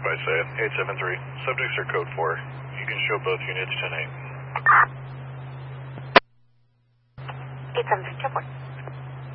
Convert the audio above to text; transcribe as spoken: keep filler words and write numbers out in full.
by say eight seven three. Subjects are code four. You can show both units ten eight. eight seven three, four.